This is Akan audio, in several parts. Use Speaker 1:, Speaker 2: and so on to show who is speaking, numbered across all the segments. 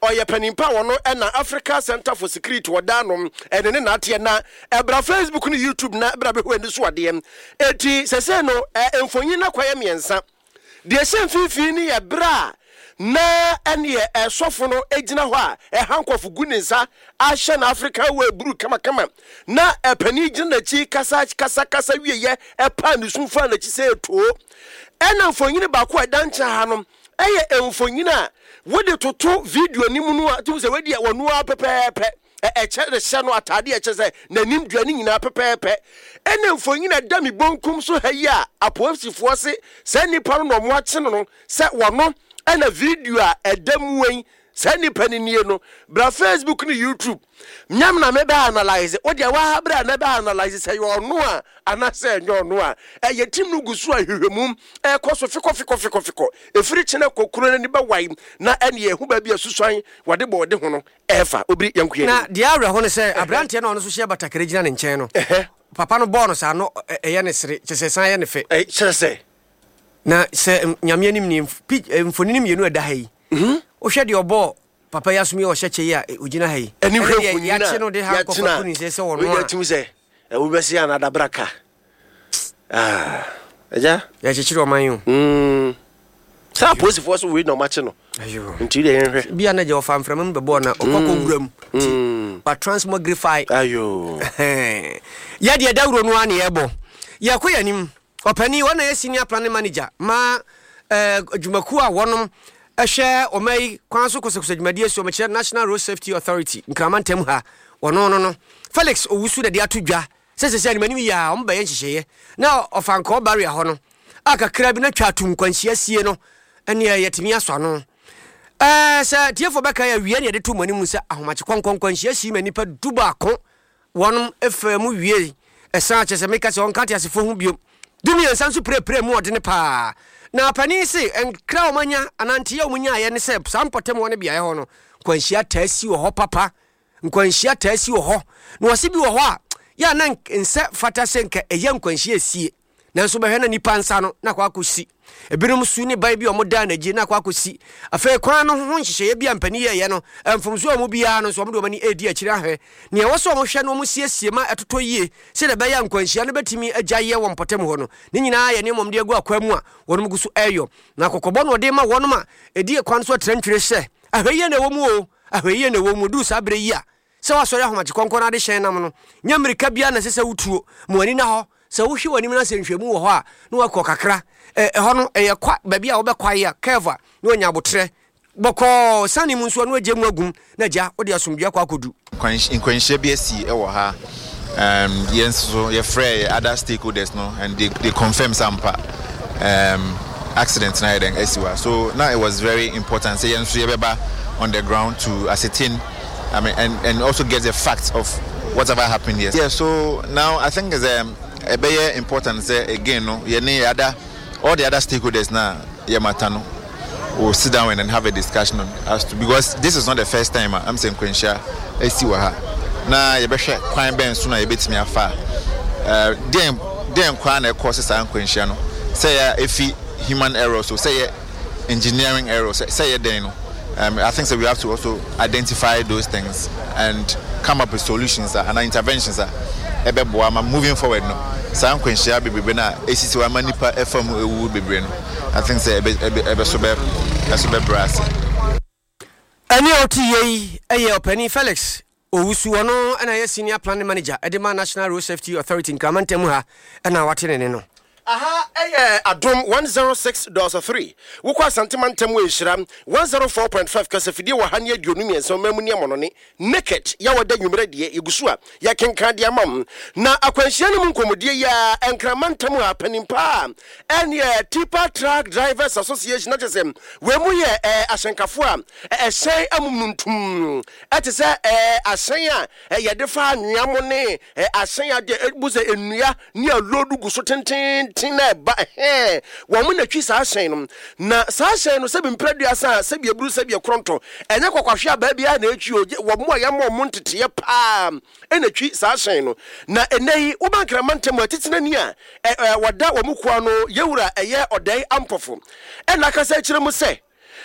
Speaker 1: oye panimpa wono na Africa Center for Security wadanom ene na ate na ebra Facebook ni YouTube na ebra be ho eni so ade eti sese no emfonyi na kwaye miensa de semfifi ni ye bra na ene esofo no egina ho a hankofo guninsa ahye na Africa we buru kama na epani gina chi kasa wiye epa ni sunfa na chi se to ena mfonyi ba ko dancha hanom eye emfonyina wode toto video ni mu no atu se wadi wonu apepepe eche de hye no atade eche se nanim duane nyina pepepe ene emfonyina dami bonkum so hayi a aposifo se nipa no mo ache no se wono ena video a edamuwen se nipa ni nie no bra Facebook ni YouTube nyam na me ba analyze wode wa bra na ba analyze se yo no a anase enyo no a yetim no gusu a hwehwemum koso fiko efiri chene kokuro ni ba wai na ene ehu ba bia susuan wode bo de ho no efa obiri yankuye
Speaker 2: na dia awre ho ne se abrante na ono so hye batakare gina ne nchen no papa no bo no sa no eye ne sere chesesan ye ne fe
Speaker 1: chese
Speaker 2: na se nyame anim ni mfonini mienu eda hai o hwe de obo papa yasumi o hyeche ya ogina hai
Speaker 1: eni hwefuni
Speaker 2: ya che no de ha kofa kuni se wono
Speaker 1: a wetim se we besi anada braka eja
Speaker 2: ya chechiri o manyu
Speaker 1: sa posifo so we no mache no
Speaker 2: ayo
Speaker 1: nti de yenhwe
Speaker 2: bia na je o famfram be bo na okoko wuram ba transmogrify
Speaker 1: ayo
Speaker 2: ya de dawro no ane ebo ya koyanim opani wona ya senior planning manager ma adwumaku a wonom ehwe omai kwanso kosekose dwumadie so mekire National Road Safety Authority nkramantem ha wono no Felix owusu de atudwa sese animanim ya omba ye nhyehyeye na ofanko barrier ho no akakra bi na twatum kwanhia sie no ene yetimi aso no sa tiefo beka ya wie ne de to manim se ahomache kwanhia sie manipa dubako wonom efemu wie esa che se meka se onkate asefo hu biom dumi ensanso pre mu ode ne pa na pani se enkra omanya anante ya omunya ye ne se sampotem woni bia ye ho no kwanhia taasi wo ho papa nkwanhia taasi wo ho na wose bi wo ho a ya na nse fata senka eye nkwanhia sie nanso be hwe na nipa nsa no na kwa akosi ebirum su ni bai bi omoda na gi na kwa akosi afa kwan no ho nhyehyeye bia mpani ye no mfomso omo bia no so omo do mani edi akiri ahwe ne ye woso omo hwe no omo siesie ma etoto yie se de be ya nkwanhia no betimi agyaye wo mpotem ho no ne nyina ye ne momde agu akwamu a wonom gusu eyo na kokobo no de ma wonom a edi kwan so trentwere hye ahwe ye na wo mu o ahwe ye na wo mu du sabre yi a se wasori ahomache konkon na de hyen nam no nyamerika bia na sese wutuo mo ani na ho se wo hwe wani na senhwemu wo ho a na wakọ kakra ho no kwa baby a wo be kwaye keva na onya botre boko sani mu nso no agemu agum na ja wo de asomdua kwa akodu
Speaker 3: nkwanhye bi asi e wo ha yes so your free other stakeholders no and they confirm sampa accident na then esiwa so now it was very important say yenso ye beba on the ground to ascertain I mean and also get the facts of whatever happened here. Yeah, so now I think is a very important say again no ye other all the other stakeholders now Yamatano will sit down and have a discussion as to because this is not the first time I'm saying Quensha esiwa ha na ye behwe kwan ben so na ye betimi afa den kwan na causes an Quensha no say efi human error so say engineering error say ye den no I think so we have to also identify those things and come up with solutions and interventions ebeboa ma moving forward no san kwanhia bebebe na esisi wa manipa efam ewu bebebe no I think say ebe so be brass
Speaker 2: ani otiye eye opani Felix owusu ono na ye senior planning manager Edema National Road Safety Authority nkramantem ha na watene no
Speaker 1: aha adom 106.3 wukwa santimantem we hira 104.5 kasafidi wa hane aduonu mienso mamuni amonone naked ya wada nwumre de yegusu a ya kenkan de amam na akwanhia ne nkomodie ya enkramantem ha panimpa ene Tipa Truck Drivers Association na chesem we mu ye ahyenkafo a ehyen amununtum etese ahyen a ye de fa anwamone ahyen a de buze enua ne alodu guso tenten tina ba wo mu na twi sa hyen no na sa hyen no se bi mpradua sa se bi eburu se bi ekronto enye kwakwahwe aba bia na etwi wo mu ya mo ntete pa ena twi sa hyen no na eneyi wo bankramantem atitena ni a wada wo mu kwa no yewura eye odai ampofo ena ka sa kire mu se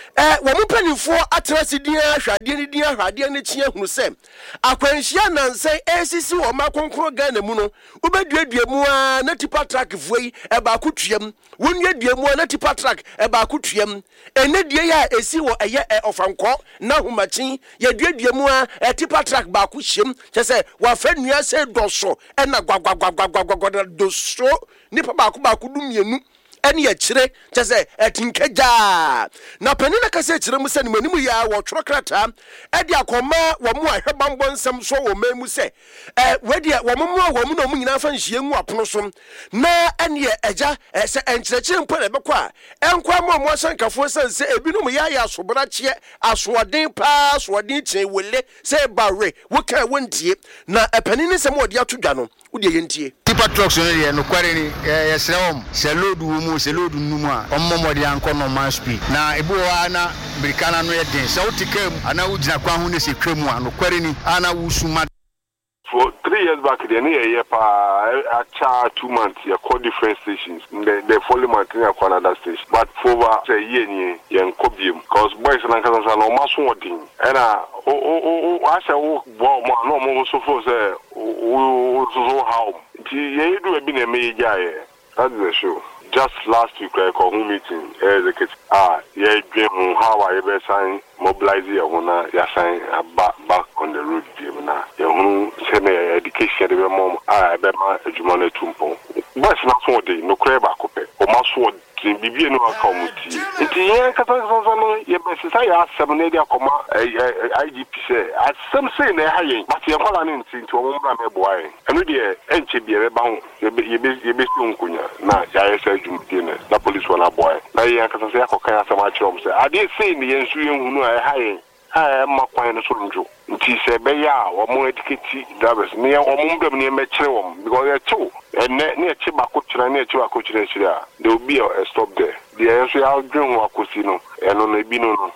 Speaker 1: wo mo panifo atrasidia hwade ne dia hwade ne chia hunu se akwanhia nanse esisi wo makonkro Ghana mu no ubeduadua mu a na tipa track fuyi e ba kotuam wonnuadua mu a na tipa track e ba kotuam enedie ya esi wo eye ofanko na homachi ya duadua mu a tipa track ba ko hyem kyese wa fa nua se doso e na gwagwagwagwagwagwa doso nipa ba ko dumienu eni ya chire kyese etinkeja na panina kase chire mu se ni manimu ya wo tworokrata e dia akoma wo mu ahwebambo nsem so wo memu se we dia wo mu na mu nyina fa nhie ngu apono so na eni ya eja se enkyerechire mpo na bekwa enkwa mo sankafo sanse ebinum ya asobra chie asoden pa asoden che wele se bare wo kan wontie na panini se mo dia todwa no wo dia yentie
Speaker 4: tipa trucks no kware ni yesrewom se load mu se load numu a ommomode anko no man speed na ebu wa na brikana no yeden se utikam ana ugina kwa hu ne se twemu a no kware ni ana wusuma.
Speaker 5: For 3 years back, the year pa 2 months, you call different stations. The following month, you call another station. But for over a year, you copium because boys and girls are no mass working. And I say, no more so for say, so how you do a been a major. That's the show. Just last week, I called home meeting. Yeah, how I ever sign mobilize you sign back on the road. You send education, the mom, I bet my Jumane Tumpo. But not so day, no crab, or my sword. Bibi no akomuti nti yen kata no ye besisa ya 7 dia koma IGP say asem say na ha yen but ye kwala ne nti o mo bra me boa yen eno de enche bia be ba ho ye be si onkunya na ya yesa adwumdi ne na police wala boa na yen kata say akokan asem a chom say ade say ne yen su yen hunu ha yen ma kwan no so njo nti se be ya wo mo etiketi drivers ne o mo mbem ne me kire wo because ye chu ne echi bako kire ne echi bako kire a there will be a stop there the answer how dream wa kosi no eno na bi no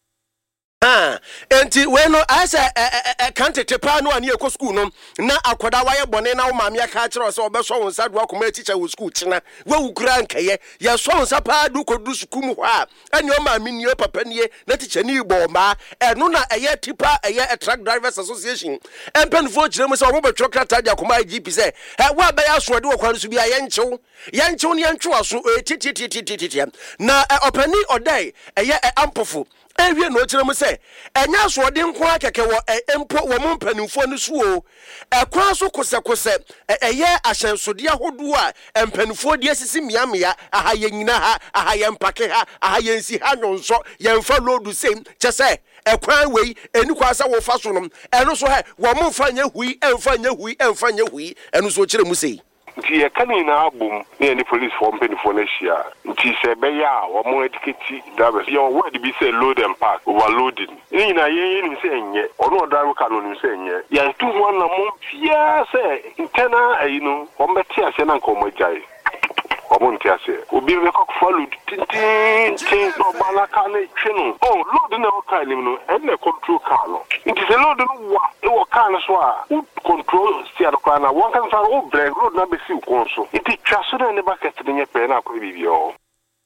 Speaker 1: enti we no asa kantete pa no ani ekɔ school no na akoda waye bone na wo maame aka kire so obeso won sa do akoma teacher wo school kina we wukura nkaye ye so won sa pa do kodu school mu hɔ a ani o maame ni o papa nie na teacher ni bo ma eno na eye tipa eye truck drivers association empenfo kire mu se wo betro krata dia akoma IGP se wa ba ya so de wo kwan so bia ye nchew ne yentwe aso titi na opani odai eye ampofo ewie no kire mu se enya so de nko akeke wo empo wo mo mpanimfo ne so o ekwa so kose eye ahyensode ahodo a empanimfo de asisi miamia aha yenyina ha aha yempake ha aha yensi ha nwonso yemfa lodu sem kyese ekwan wei eni kwasa wo fa so no eno so he wo mo mfa nya hui emfa nya hui eno so kire mu sei
Speaker 5: nti ye kani na abum ne ni police for penifo na hia nti se be ya wo mo etiketi drivers your word be say load and park overloading ni na ye ni se enye ono driver ka no ni se enye ya tu one na mo pia se intena no o mbeti ase na nko mo jai omonti ase obi be ko follow tin no balaka ne twenu load na o ka ni no e na control car no nti se load no wa e wo car no so a control steer kwa na one kan sa o brake road na be si ko so nti twa so na ne bucket ne pe na ko bibio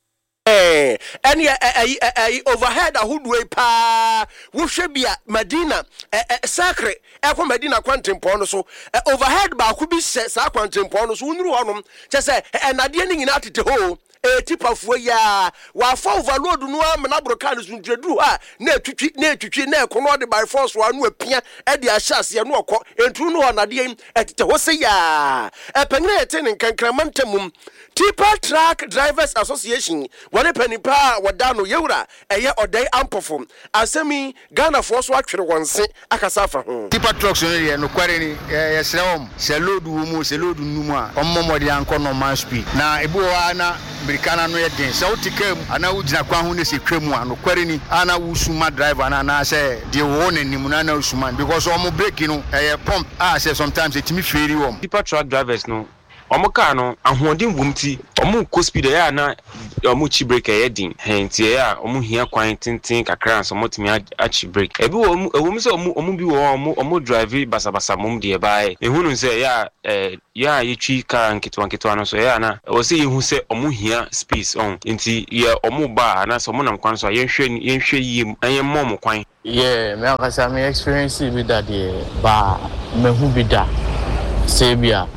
Speaker 5: any overhead ahudwe pa wohwe bia Medina Sacre ekwa Medina kwantempo no so overhead ba ku bi sa kwantempo no so unuru honom kyese enade ni nyina tete ho tipafuo ya wa fa overload no amna brokan so ntredu ha na etwitwi na ekono de by force wa no apia e de ahyase no okọ entu no onade etete ho se ya epanyere eten nkankramantamum Tipa Truck Drivers Association one panipa wadano yewra eye odai ampofo asemi Ghana force wa twere wonse akasa fa ho
Speaker 4: tipa trucks no kware ni yesrewom se load mu se load numu a ommomode anko no man speed na ebu wa na brikana no yeden se utikam ana ugina kwa hu ne se twemu a no kware ni ana wusuma driver na se de wo nanim na usuma because omo brake no pump say sometimes it me fail wom
Speaker 6: tipa truck drivers no omo car no ahoɔden wumti omo ko speed ya na omo chi break heading hentie ya omo hia kwan tintin kakra so motimi achi break ebi wo se omo bi wo omo drive basabasa mom de bae ehunu se ya yetwi car nketwa no so ya na wo se yehu se omo hia space on nti ye omo ba na so omo nam kwan so yenhwe yim anye mom kwan.
Speaker 7: Yeah, me akasa me experience bi da de ba me hu bi da sebia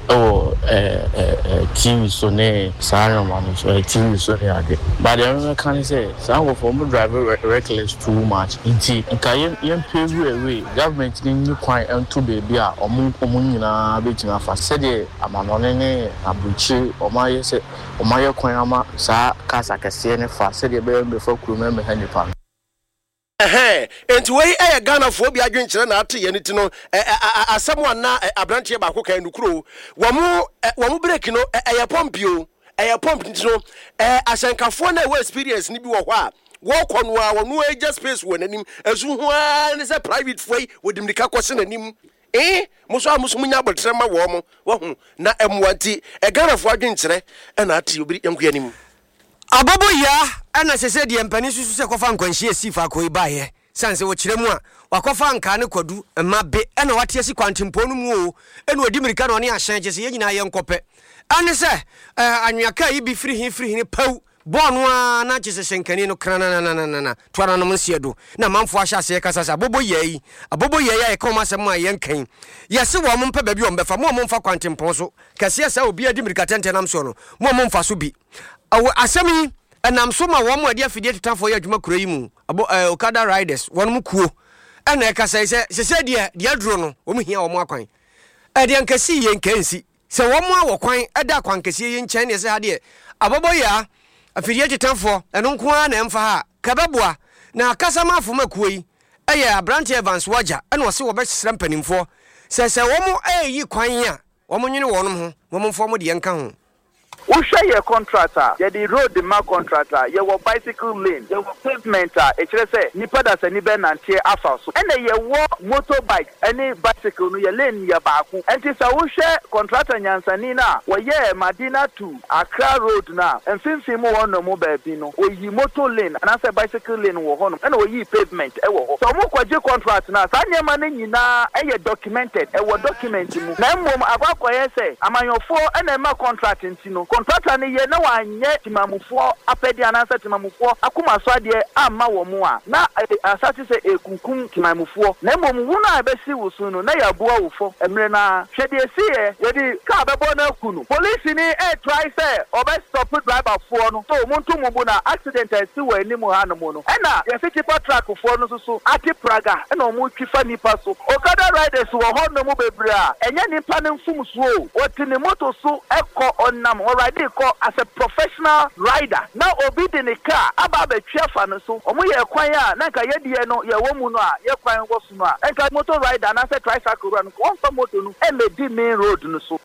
Speaker 7: TV so ne sarah man so TV so ne ade but dem can say some of them drive reckless too much nti nka yem pave away government ni kwan ento baby a omo nyina betima fa se de amanone ne abuchi omaye se omaye kwan ama sa kasa kase ne fa se de be fa kuruma me hanipa.
Speaker 1: Enti wey Ghana fo bi adwenkyere na ate ye niti no asemo na abrantie ba ko kan nukuro wo mu break no eye pompio eye pomp nti no asankafo na we experience ni bi wo ho a wo kono a wo no age space wo nanim azu ho a ne se private foi wo dimdika kwose nanim muso munya botre ma wo mo wo hu na emwanti Ghana fo adwenkyere na ate obi enkuanim
Speaker 2: Abobo ya ana sese de empani susu se kofa nkwanhie sifa ko ibaye sanse wo kiremu a wakofa nka ne kwadu mabe ana watie si kwantempo no mu o ena odi mirika no ne ahyan gese ye nyina ye nkope ane se anwaka ibi firi hin pau bonu a na gese senkani no krana na twara no msiedo na manfo ahya se kasasa abobo ya e koma se mu aye nkan yese wo mo mpa babi o mbefa mo mfa kwantempo so kase sa obi adi mirika tentenam so no mo mfa so bi asemi enam so ma wo mo ade afidie tetafo ya adwuma kuro yi mu Okada riders won mu kuo ena e kasa se de aduro no wo mu hia wo mo akwan de ankasi ye nkansi se wo mo awokwan eda akwankasi ye nchen ne se ha de abobo ya afidie tetafo eno nko a na emfa ha kababua na kasa ma afo makuo yi eye Abrante Evans waja ena wo se wo be sesra mpanimfo se wo mo yi kwan ya wo mo nwene wo no ho wo mo mfo mo de nka ho.
Speaker 8: We share your contractor, the road the mark contractor, your bicycle lane, your pavement, say nipa da se ni be nantie afa so. And your motorbike, any bicycle no your lane your back. And this we share contractor nyansani na, we ye Madina to Accra road na. And since him one no mo baby no, we yi motor lane and as a bicycle lane wo hono. And we yi pavement e wo ho. So mo kwaje contract na, sa nyama ne nyina e documented, e wo document mu. Na mmom agwakoye say amanyofo and ma contract ntino. Contractor ni ye na wanye timamufo apedi anansa timamufo akuma so ade amma wo mu a na asati se ekunkum timamufo na mmom wuna abesi wusu no na yaboa wufo emre na hwede sie ye di ka bebo na kunu police ni try say obe stop driver fo no so muntu mubu na accident si we ni mu hanu mu no na ye fiti track fo no so ati praga na omu twifa nipa so Okada riders wo ho no mu bebre a enye nipa ne mfum so o tini moto so ekọ onam already call as a professional rider. Now obi de ne car aba be twafa no so. Omo ye kwan a na nka ye die no ye wo mu no a ye kwan wo so no a. Enka motor rider na say tricycle run ko on motor no e me di main road no so.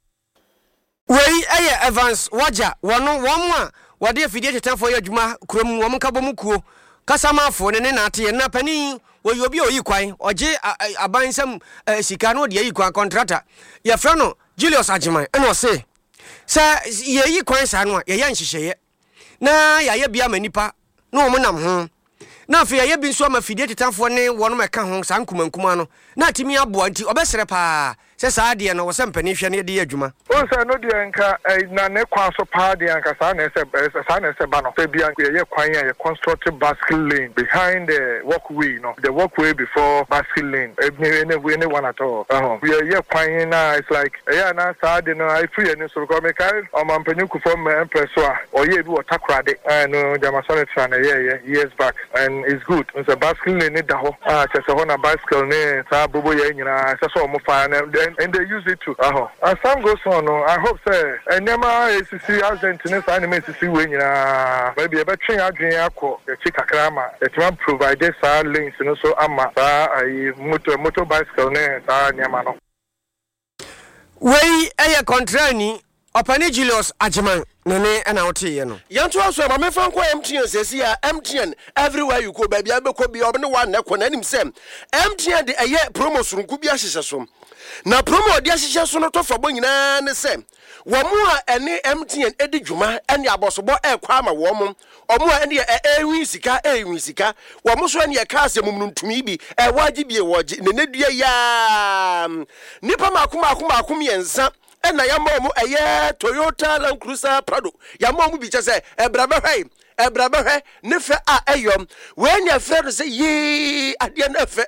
Speaker 2: Wei Evans waja wono wo a wode afidie tetanfo ye adwuma krom wo mka bomu kuo kasamafo ne na ate na pani wo yobi oyi kwan oje abansam sika no de yi kwan contractor ye fra no Julius Ajiman eno se sa ye kwan sa no ye nhyehyeye na ye bia manipa na omo nam ho na afi ye bi nso amafidie tetanfo ne wono meka ho sa nkumankuma no na atimi aboa nti obesere pa se sa de no wo se mpani hwe ne de adwuma
Speaker 9: o se no de nka na ne kwa so pa de nka sa na se ba no se bia ye kwan ya constructed bicycle lane behind the walkway no the walkway before bicycle lane any one at all ye kwan na it's like yeah na sa de no I free any so go me kai o man panyu ku from empress o ye bi o takrade no jama sonnet na years back and it's good it's a bicycle lane da ho se ho na bicycle ne sa bobo ye nyina se so mo fa and they use it too. As time goes on, I hope say enema ACC agent in sign ACC we nyina maybe a betting adwin akọ the chikakrama that man provide this links no so ama motor bicycle ne sa nyama no.
Speaker 2: Wei eye contrani Opani Julius Ajiman nene ana otiye no
Speaker 1: yanto aso ma me fan kwa MTN sesi ya MTN everywhere you go baby abekọ bi obne wa na kọ na nim sem MTN de eye promo surunku bi ahyehyɛ so na promo de ahyehyɛ so no to fa bo nyina ne sem wo mu a ene MTN edi dwuma ene abosobo ekwa ma wo mu omu a ene ewi sika wo mu so ene ka asem mu ntumi bi waji bi woji ne nedua ya nipa makom yensa ena yamomu eye Toyota Land Cruiser Prado yamomu bi chese ebrabehwe nefe a eyom when your friend say ye adie na fe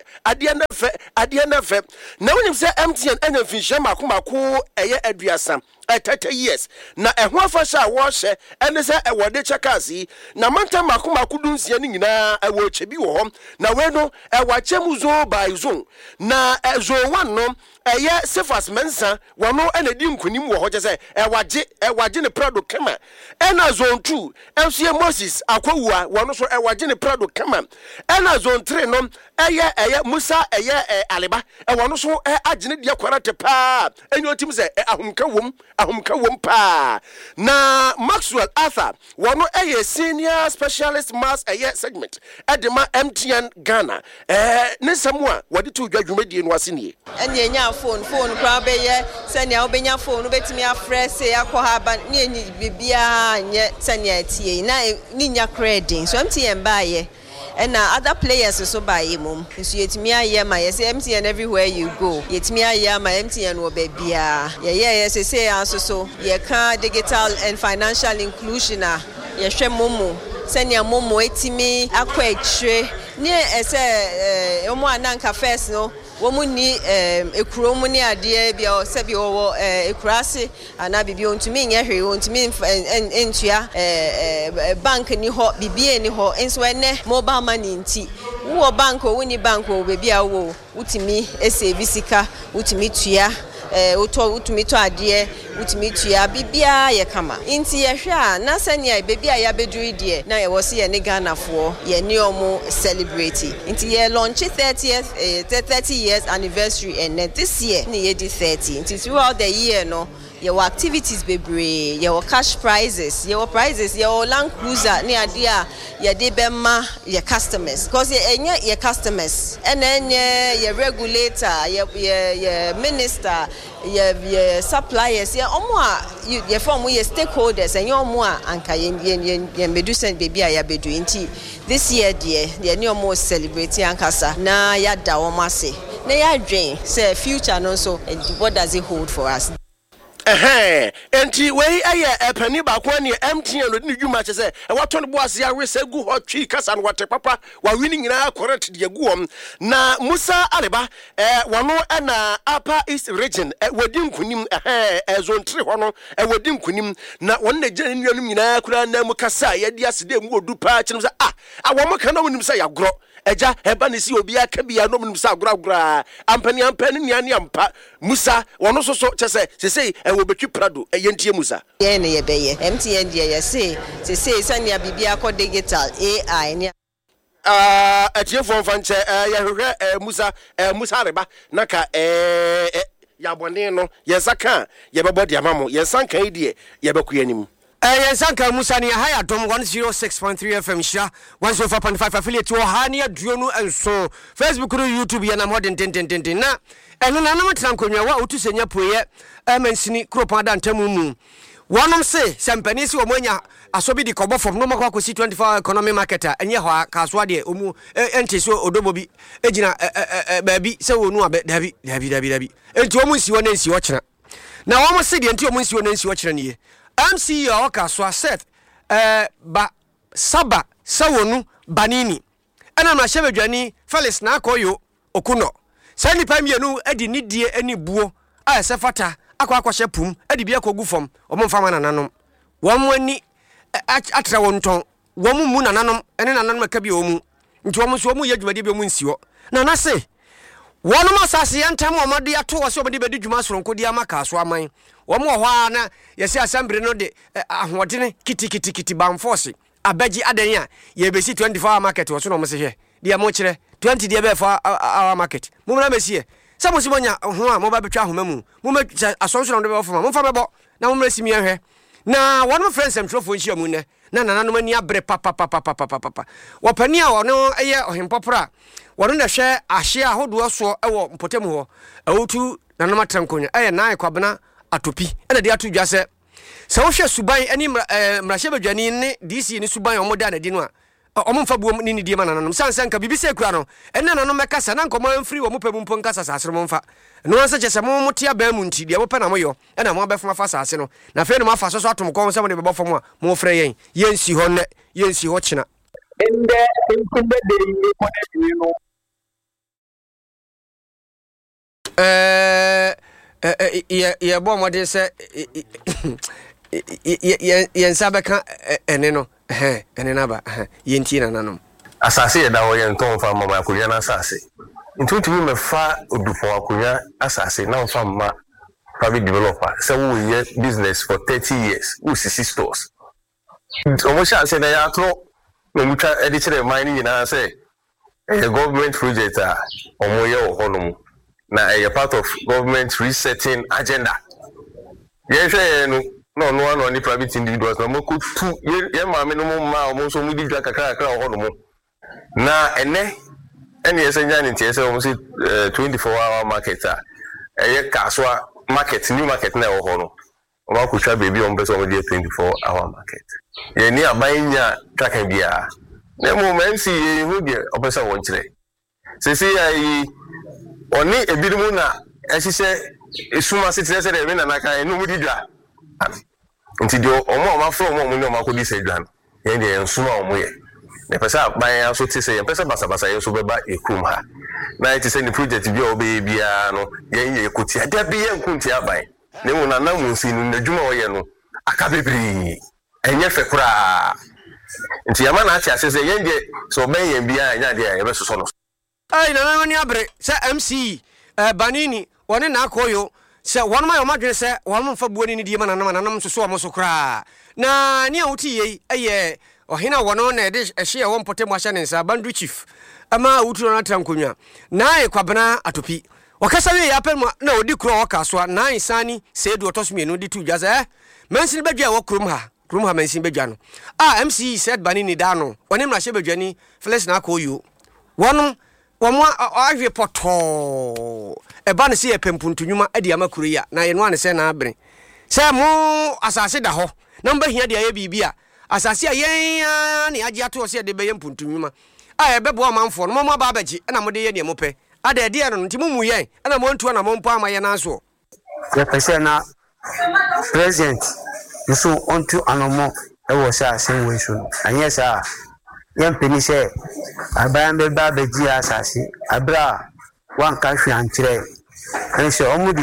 Speaker 1: na wonim say MTN enya finhye makom eye aduasa 30 years na ehho afasha wo hye ene se ewode chekasi na manta makom dunsia ni nyina ewo chebi wo hom na we no ewachem zo by zone na zo one no eye Sefas Mensa wono ena di nkunim wo ho je se ewaje ne Prado kama ena zone 2 enso Moses akwawua wono so ewaje ne Prado kama ena zone 3 no eye Musa eye Aliba wono so agene dia kwarate pa enyo tim se ahumka wom pa na Maxwell Arthur wono eye senior specialist mass eye segment edema MTN Ghana ne samua wode to dwadwumadi no asenie
Speaker 10: enya phone kwa be ye senia obenya phone betimi afresh yakọ ba ne enyi bibia nye senia tie na ni nya credit so MTN ba ye and other players so by him so yetimi aye ma yes MTN everywhere you go yetimi aye ma MTN wo ba bia ye say so ye can digital and financial inclusion ye hwe momo senia momo etimi akọ etire ne ese omo ananka first no womuni ekuromu ni ade bia sebi wo ekurase ana bibia ontumi nye hwe ontumi entua bank ni ho bibia ni ho enso ene mobile money nti wo bank wo ni bank wo bibia wo utimi save sika utimi tua utumi to ade utimi tua bibia ye kama nti ye hwe a na sania bibia ya beduri de na ye wo se ye ne Ghana fo ye ni omo celebrate nti ye launch 30 years anniversary and this year ni ye di 30 nti throughout the year no your activities bebre your cash prizes your Land Cruiser ni adia ye de bema your customers because your customers and then your regulator your minister your suppliers your form your stakeholders and your more anka ye medu send baby ya bedu nti this year dear ni omo celebrate ankasa na ya da wo mase na ya dream say future no so what does it hold for us.
Speaker 1: Enti we aye pani ba kwa ne MTN no dwuma che se wato ne boase ya wese gu ho twi kasa no wate papa wa wini nyina correct de gu hom na Musa Aliba wono na Upper East region wadi nkunim zone 3 hono wadi nkunim na won na gye nnuanum nyina kura na mu kasa ya di asede mu odu pa che no se awom ka na wonim se ya gro eja eba ne si obi aka bia no mu sa agura ampani niani ampa Musa wono so che se wo betwi Prado yentie Musa
Speaker 10: ye ne ye beye MTN die ye say sania bibia ko digital AI ni
Speaker 1: atie fon fanche ye hwehwe Musa Aliba naka ya bone no ye saka ye bebodi amamo ye sanka idie ye beku anim
Speaker 2: Sanka Musa ni haya dom 106.3 FM sha 104.5 affiliate wo ha ne aduonu enso Facebook no YouTube ya na modern ten na eno na nam trankonwa wa otusenya poye mansini kropa da ntamu mu wonom se sempani se omonya asobi di kobo from no makwa kosi 24 economy marketer enye ho kaso de omu enti so odobo bi ejina baabi se wonu abe dabi enti omu nsi wona nsi wo kira na womo se de enti omu nsi wona nsi wo kira ne MCA okaso Seth ba saba sawonu banini ana na hyebedwani Felix na akoyo okuno sani pamienu edi nidie ani buo a sefata akwa pum edi bia kogu fom omomfama nananom womwani atra wonton womu nananom ene nananom aka bi omu nti womu so omu yadwumade bi omu nsiwo na na se wonom asase yentam omade ato wo se omade bedi dwuma soronko di amaka so aman womu ho na yesi assembly no de ahodene kiti banforce abaji adenya ye besi 24 hour market wo so no mo se hwe dia mo kire 20 dia be for our market mo na mesie samosi monya ho a mo ba betwa ahoma mu mo ma asonso no de be ofo mo mfa bebo na momre simi ahwe na one friends am trofo nchi amu ne na nananom ani abre papa wapani a wono eye ohempopra wono na hwe ahye ahodo so ewo mpotem ho awutu nanom atrankonya eye na kwabena atopi ena de atu dwa se wo hwe suban ani mrahye badwani ne DC ni suban omoda na di no a omumfa buom ni die mananom sansanka bibise kura no ena nanom mekasa na nkomo amfiri wo mopam mpo nkasa sasere momfa no ansa chese mo tia ba mu nti de wo pe na moyo ena mo abefoma fa sase no na fe no mafa so atom ko se mo de bebofo mo mo frɛ yensi ho ne yensi ho kyena
Speaker 11: ende de mo de no
Speaker 2: ye bo mo de se yensa beka ene no ene na ba yenti na nanom
Speaker 12: asase ye da wo ye nton fa mama akunya na asase ntutumi me fa odufo akunya asase na mfa mama private developer so we ye business for 30 years we 6 stores so mo sha se na ya tro no mucha editor mine na say a government project omo ye ohonum na a part of government resetting agenda ye hwe no ni private individuals na mo ko tu ye ma me no ma mo so mu di dwa kakra ohonum na ene yesenya ni tie se o si 24-hour market eye kaswa market new market na wo ho no o ma ku twa baby o mbeso o di 24-hour market ye ni abanya traka bia na mo mensi ye hu de o pesa won kire se ai oni ebidimu na ehise esuma se tire se de na naka enu mu di dwa nti de o ma fro mo ni o ma ko di se dwa ye de ensuma o mo ye ne pesa ban so ti se pesa basa ye so beba ekrum ha na it say ni project bi o be bia no ye kuti ada bi ye nkunti aban ne mu na mu si no adwuma wo ye no aka bebri enye fe kura nti yama na ati ase se ye nge so ben ye bia nya de ye be so no
Speaker 2: ai na ni abre se MC Banini woni na akoyo se won ma yomadwe se won mfa buoni ni die mananam so o mo so kura na ni awuti ye eye ohina wono na ede ehye wo mpotem ahya ne nsa bandu chief ama awutu na trankonwa na ekwabena atopi wakasa we ya pem na odi kro waka so na insani se du otosumienu di tu jaza mansin badwa wo krum ha mansin badwa no MC said Banini da no oni mrahye badwani Felix na akoyo wono womo ahwe poto eba ne se epempuntunwuma ade amakuru ya na ye no ane se na abere se mo asase da ho na mba hia de aye bibia asase ayen ne age ato se de beye mpuntunwuma ebebo amanfo no mo ababaji na mo de ye ne mo pe ada de no nti mumu ye na mo ntu na mo mpo amaye na so
Speaker 11: ye pese na president so onto anomo e wo sa sen we so anya sa yam peni se abayan be babaji asase abra wan ka hwe ankyere ense omudi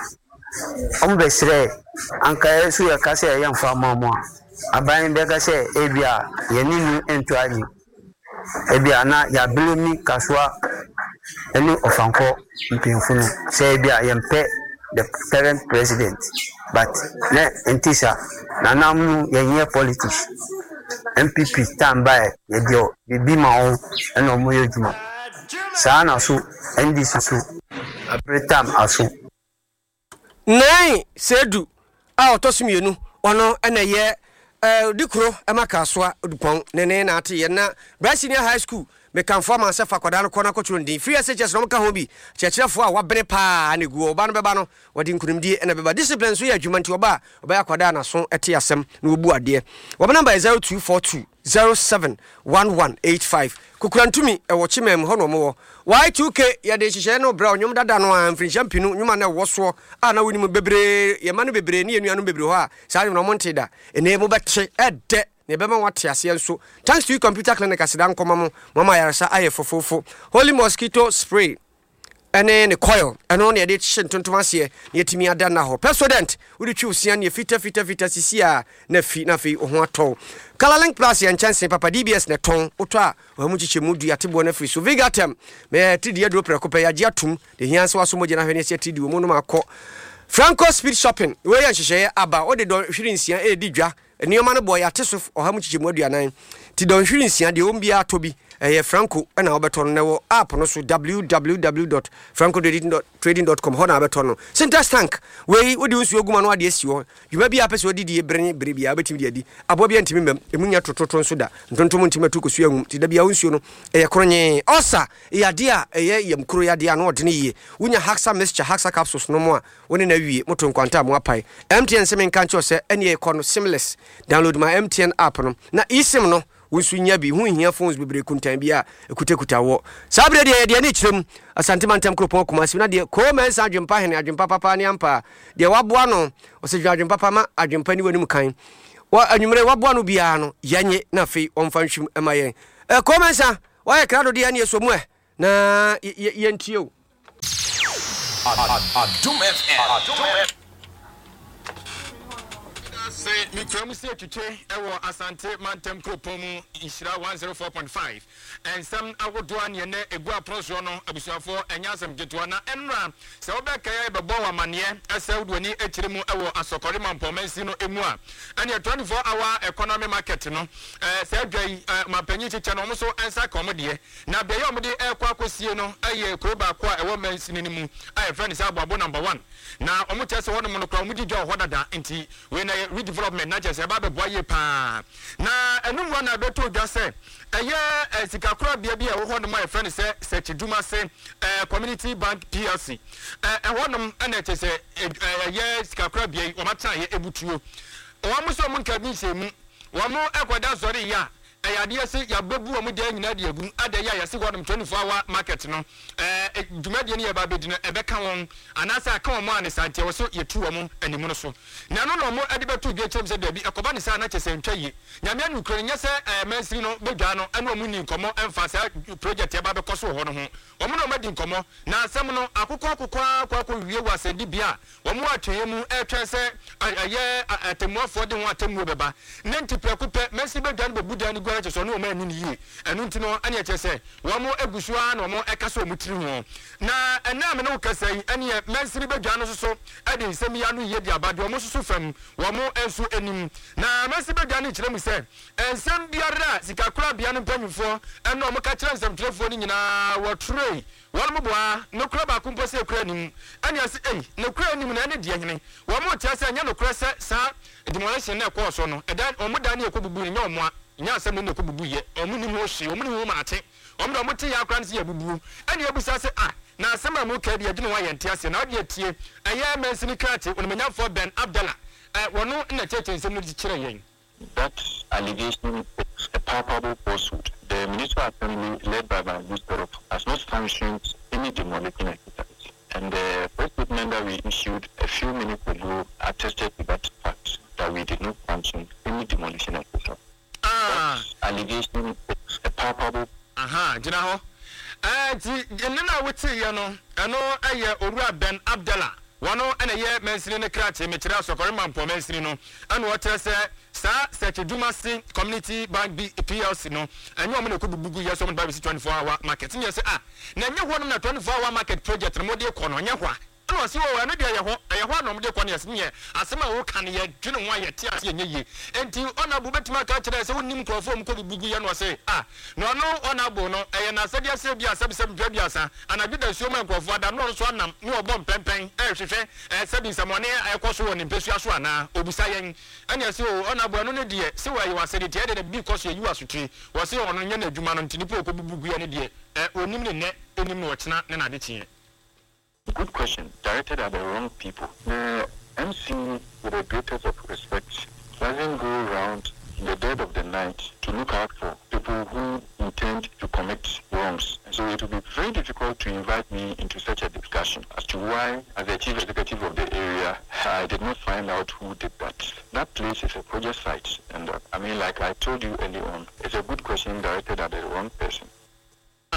Speaker 11: ombesre anka yesu ya kase yam fa mamo abayan be ka se ebia yeninu entuani ebia na ya bilumi kaswa eni ofanko mpinfunu se ebia yempe the current president but na entisa na namu yenye politics MPP tambaye yedio bibima o eno moyo juma sana so NDC so apretam aso
Speaker 2: nai sedu a otosumienu ono ena ye dikro emaka soa odupon nene na ate ye na Brasilia High School me kan forma se fakwada no kona ko chundi free SHS no ka ho bi chechirefo a wabene pa ne guo oba no beba no wadi nkunimdie ena beba discipline so ya adwumanti oba ya kwada na so ete asem na obu ade oba number 0242 071185 kukurantumi e wo chimem ho no mo Y2K ya de hihye no bra onyom dada no amfiri champinu nyuma na wo so a na woni mu bebre ye ma no bebre ne enua no bebre ho a sa no mo nteda ene mo betre ede ne bema wate ase nso thanks to computer clinic asidan komam mama yarasa aye fofofo holy mosquito spray ene ne coil eno ne de hye ntontom ase ne timi ada na ho president udi twi usia ne fita sisia na fi ho ato Colorlink Plus ya chance papa DBS ne ton otwa wa mu chiche mu du atebo na free so Vigatem me tidi adro prekopa ya giatum de hianse waso mo gina hwene se tidi wo mu no makọ Franco Speed Shopping we ya hyehyeye aba o de don hwirinsia e di dwa nioma no boy ateso oha mu chiche mu aduanan ti don hwirinsia de ombia atobi Franco and Alberton no app no so www.francotrading.com ho na Alberton Center tank we do nsuo guma no ade asio you may be apese odi die brene brebia betim de adi abo bia ntimi mem emunya tototo nso da ntontom ntimi atu kosu ahum ti da bia nsuo no kronye osa yade a yam kro yade a no ode ne yie wunya haxa mixture haxa capsules no mo a woni na wie moto nkwanta mo apai MTN se men kan cho se ene no seamless download my MTN app no na eSIM no wonsunya bi hu hia phones bebre kuntan bia ekutakuta wo sabre de ne chirem asante mantem kropon komasi na de ko men sa adwempa hene adwempa papa ne ampa de waboa no osejwa adwempa papa ma adwempa ni wanum kan wa anwumre waboa no bia no yanye na fei omfa nhwim emayen ko men sa wa ye krado de ne esomu na yentio
Speaker 13: Adum FM
Speaker 14: say me from say today ewo asante mantem kropomu ishira 104.5 and some awodo ane ne egu aproso no abusuafo enyasem geto na enra se obeka ya bebo wa mane ese wodoni ekiremu ewo asokore mampomansi no emu a ane 24 hour economy market no se adwai mapanyi chiche no so ensa komode na be ye omde ekwa akosie no aye kroba kwa ewo mansi ni mu aye friend say abo number 1 na omutese wono no kra omudi dwa hodada enti we na development na just aba beboa ye pa na enumwa na beto dwa se eye sikakura bia bia wo hono my friend se Sechiduma se community bank PLC honom na che se eye sikakura bia o mata ye ebutuo o amuso mun ka bi se mu wo mo ekoda zori ya ayade se ya bebu o mu de nyina de agu ade ya yase honom 24 hour market no dwumade ne ya ba bedina ebeka won anasa aka won ane sante wo so yetu won animu no so na no no mo ade betu bi echem se da bi ekoba ne sa na chese ntwaye nyame anu kro nye se mansiri no bedwa no anu mu ni nkomo emfa sa project ya ba be koso ho no ho wo mo no madi nkomo na asem no akokọ wie wasedi bia wo mo atwe mu etwe se aye atemuafo de ho atemu beba ne ntipekupe mansiri bedwa no bebuda ni gwara cheso no o ma anu ni yie anu ntino ane eche se wo mo egusua na wo mo ekaso mutiri ho na ena me no kasai ane mansiri bedwa no so ade nsem ya no ye dia bade wo mo so fam wo mo ensu enim na mansiri bedwa no kiremu se ensem biara sikakura bia no panyufo ena wo mo ka kire nsem trefo ni nyina wo trei wọ́n mú bọ̀ no kura ba kumpo se kura nim ẹni ase no kura nim na ẹni diẹ hene wọ́n mú tiẹ̀ sẹ́ ẹ̀nyẹ́ no kura sẹ́ saa demolition náà ẹ̀kọ́ ọ̀sọ́ no ẹ̀dá ọmú dání ẹ̀kọ́ bubu ẹ̀nyẹ́ ọmú a ẹ̀nyẹ́ asẹ́m ní ẹ̀kọ́ bubu yẹ ọmú ni mo ṣe ọmú ni mo máa tẹ ọmú náà ọmú ti yẹ akura ní sẹ́ yẹ bubu ẹni ẹ̀bù sá sẹ́ na asẹ́m àmú kẹ́ ẹ̀dí ẹ̀dí ni wọ́n yẹ ntí ase na ọ̀dí ẹ̀tie ẹ̀yẹ́ mẹ́nsìn kíláàtì onímọ̀nyáfọ́ Ben Abdallah wọ́n ní ẹ̀kyẹ́ nsẹ́m ní ti kyerẹ́ yẹn.
Speaker 15: That allegation is a palpable falsehood. The Municipal Assembly, led by my Minister, has not sanctioned any demolition exercise. And the first statement that we issued a few minutes ago attested to that fact, that we did not sanction any demolition exercise. That allegation is a palpable.
Speaker 14: Jinaho. Nina wuti yano, ano aye Owura Ben Abdallah. Wano ene ye mensini ne krate mechira sokore mampo mensini no anu wotre se sa Sechiduma si community bank PLC no enye omo ne ko bubugu ye so mo ba 24 hour market nye se na enye ho no na 24 hour market project no mo de ko no enye ho no si wo anu de ye ho no mo de ko ne ye asema wo kan ye dwene ho aye ti ase enye ye enti ona bu betima ka kire se wonim krofo mo ko bubugu ye no se no no ona bu no eye na sade ase bia sebisem dwa bia sa anadwe da suo ma krofo ada no so anam ne obo mpempen hwehwe sebi samone ekoso woni mpesua so ana obusa yen anya se ona bu anu ne de se wa ye wasede tie de bi koso ye yiwasotwe wo se ono nya na adwuma no ntini po ko bubugu ye ne de onim ne enim no ochina ne na de tie.
Speaker 15: Good question, directed at the wrong people. The MC, with the greatest of respect, doesn't go around in the dead of the night to look out for people who intend to commit wrongs. So it will be very difficult to invite me into such a discussion as to why, as the chief executive of the area, I did not find out who did that. That place is a project site, and like I told you earlier on, it's a good question directed at the wrong person.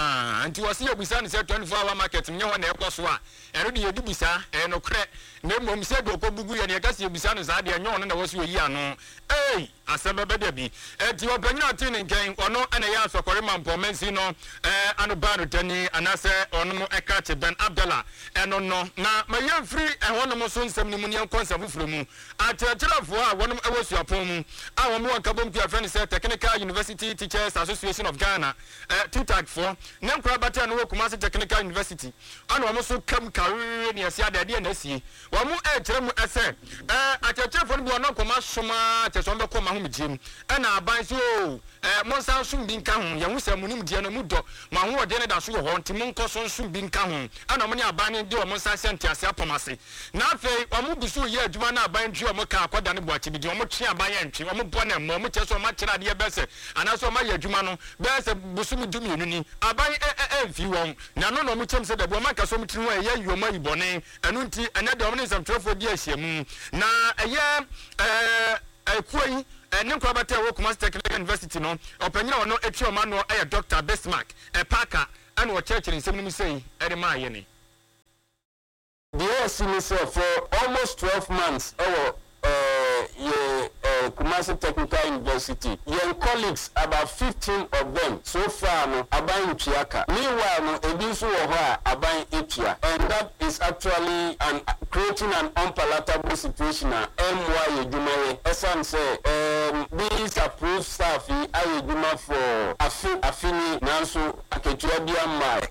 Speaker 14: anti wasi ebisa ne say 24-hour market nye ho na ekoso a eno de yedi bisa eno kre na mom se do ko bugu ye ne ka se ebisa no za de enyo no na wasi oyi ano asebe bede bi enti obanyina ati ne nkan ono ana ya asokore mampomensi no ano banu tani anase ono mo eka che Ben Abdallah eno no na mayem free ehono mo so nsem ni mu ne konsa fufuru mu atirafo a wono ewosu apon mu a wo mo nkabom ku afrani say Technical University Teachers Association of Ghana TUTAG for nem kra bata no Kumasi Technical University ana wo so kam career ne asia de na sie wo mo kire mu ese atirafo no bi ono koma soma teso mbe koma ho mjim ana aban so mo san sum bi nka ho ye hu se mu nim die no mu do ma ho ode ne da so ho nti mo nko so sum bi nka ho ana mo ne aban ne de o mo san sente ase apomase na afei o mo bisu ye adwuma na aban twi o mo ka akoda ne boachi bi de o mo twe aban ye ntwi o mo bo na mo cheso ma kira de bese ana so ma ye adwuma no bese busu mi dumi enu ni aban fi won na no no mo chem se de bo ma ka so mo tiri won ye yoma ibone enu nti ene de o mo ne sam trofo di ahyiam na eye Ekoi ne nkwabata wo Kumasi Technical University no opanyina wono etwi oma no Dr. Bismarck Parker and wo church in nsem no sei ede ma ye ne
Speaker 16: the OCMC for almost 12 months Kumasi Technical University. Your colleagues, about 15 of them, so far, no, abayin Chiaka. Meanwhile, no, Ebisu Oha, abayin Itia. And that is actually creating an unpalatable situation. MY Yedumare, Esan say, these approved staff, Ayeduma for Afini, Nansu, Aketuabia Mai.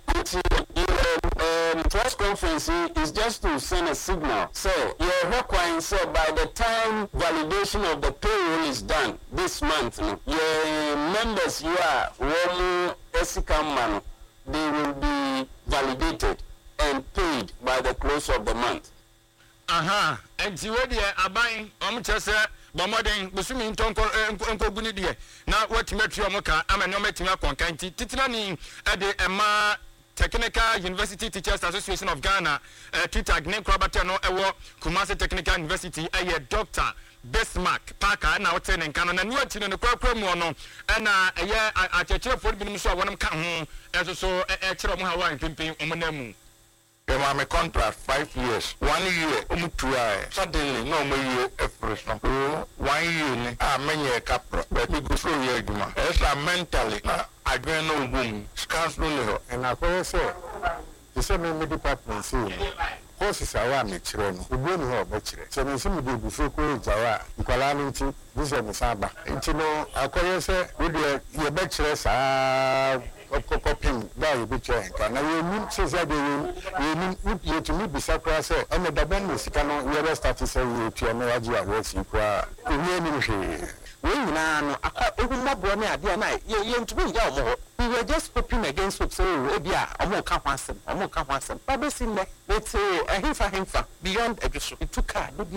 Speaker 16: Press conference is just to send a signal. Say, you're requiring, say, by the time validation of the payroll is done this month, your members, you are Romu Esikamano, they will be validated and paid by the close of the month.
Speaker 14: And you ready, Abain, Omchesa, Bomoden, Busumi Tonko Guni, now what Metro Moka, I'm a no metima concanti, Titinani, at the Emma. Technical University Teachers Association of Ghana, TUTAG, name Krabatano, Kumasi Technical University, Dr. Bismarck Parker, now 10 and Canon, and you are in the program, and a year at a chair for the minister, one come home, as also a chair of Hawaii, pimping Omanemu.
Speaker 4: I'm a contract 5 years. 1 year, suddenly, no more expression. 1 year, many a capra, but we go through your duma. As I'm mentally, I don't know boom, scans no, and I call say, the same department, see, horses are one, it's wrong. We don't know much. So, we seem to be before Jawa, Calamity, this is the Saba. And you know, I call say, with your bachelors are. Copying by which I can. I says that you to meet the Sakra say, and the Daban cannot never start to say you to America was you are. We now are born idea night. You to me, we were just hoping against what say, I'm more confident, but this in there, let's say a himfa beyond a bishop. It took her, the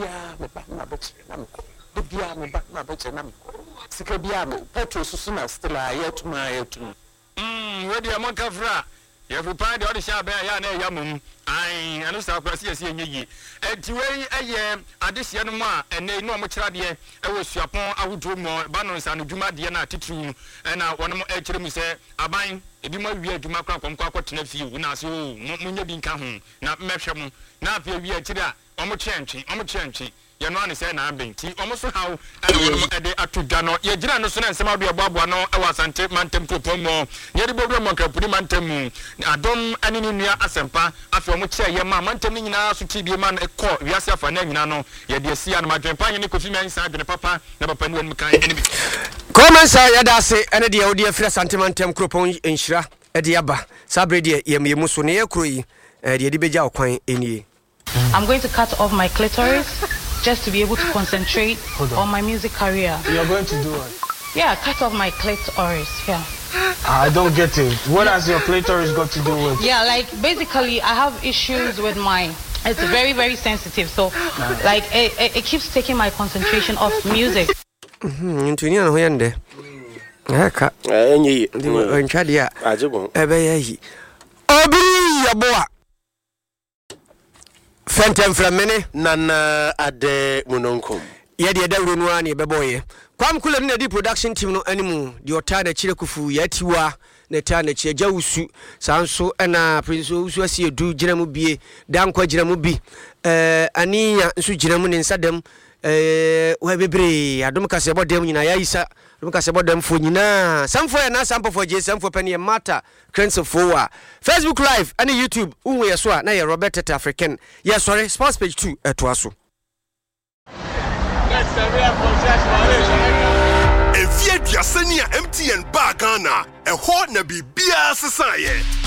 Speaker 4: Biam, Sikabiam, Petro Susuna still are yet to my
Speaker 14: ready a monk of ra. You have replied the other shabby yamum. I understand Gracias ye. And you a year, addition ma, and they know much radia. I was upon I would do more banners and Juma Diana teaching, and I want more actually say, I bind a bit more weird to Macron from Quackot nephew, now so Munya being come, not Mesham, not be a weird chida, almost chancy. You know, I say, I'm being almost how I at to Dano. You didn't understand some of your Babuano. I was anti mantem to Pomo. Yet the Bobo Purimantem. I don't any near Asempa. After much say, your mamma telling now to TB man a call. Yes, for Nano. Yet you see, and my grandpa, and coffee man inside the papa, never pen when enemy.
Speaker 2: Comments I Yadase, and the audio for Santimantem Cropon in Shra, Ediaba, Sabredi, Yemusone, Crui, the Edibeja coin in ye.
Speaker 17: I'm going to cut off my clitoris. Just to be able to concentrate on my music career.
Speaker 18: You're going to do what?
Speaker 17: Yeah, cut off my clitoris, yeah.
Speaker 18: I don't get it. What has your clitoris got to do with?
Speaker 17: Yeah, like basically I have issues with my, it's very, very sensitive. So like it keeps taking my concentration off music.
Speaker 2: Intunia no yende. Aka. Enyi. Nchadia.
Speaker 1: Ajebo.
Speaker 2: Ebe yi. Obi yaboa. Fentem from many
Speaker 1: Nana Ade Munonkum.
Speaker 2: Yet the Dawrunwani Beboye. Kwam Kula the production team no animal, the Otana Chirekufu, yet you are na ta na chi agya usu sanso na prince usu asi edu gina mu bie dan kwa gina mu bi aniya nso gina mu ne nsadam wa bebre adom kase bodem nyina ya isa adom kase bodem fo nyina samfo ya na sampo fo je samfo pani mata crense fo wa Facebook live and YouTube unwe yeso a na ye Robert Tete African ya sorry sports page 2 eto aso
Speaker 19: Efie Diasenia MTN Bagana, a hot na bibia sesaye.